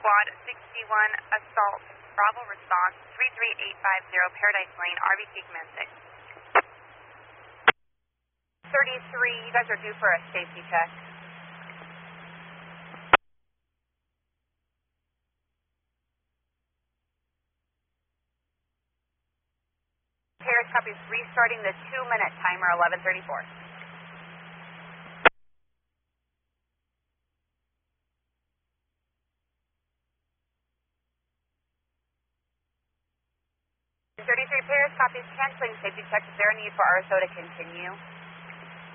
Squad 61, assault, Bravo response, 33850 Paradise Lane, RVC Command 6. 33, you guys are due for a safety check. Paris copies, restarting the 2-minute timer, 11:34. Paris copies, canceling safety check. Is there a need for RSO to continue?